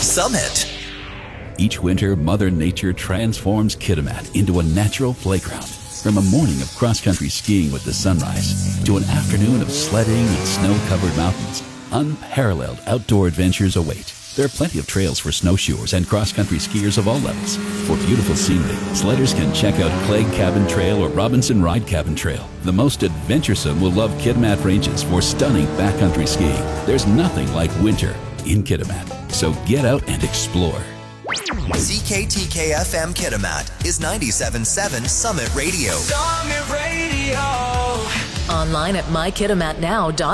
Summit. Each winter, Mother Nature transforms Kitimat into a natural playground. From a morning of cross-country skiing with the sunrise to an afternoon of sledding and snow-covered mountains, unparalleled outdoor adventures await. There are plenty of trails for snowshoers and cross-country skiers of all levels. For beautiful scenery, sledders can check out Clegg Cabin Trail or Robinson Ride Cabin Trail. The most adventuresome will love Kitimat Ranges for stunning backcountry skiing. There's nothing like winter in Kitimat, so get out and explore. CKTK-FM Kitimat is 97.7 Summit Radio. Summit Radio. Online at mykitimatnow.com.